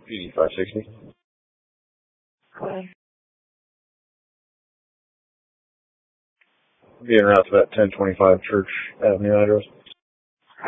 PD 560. Okay. Being around to that 1025 Church Avenue address.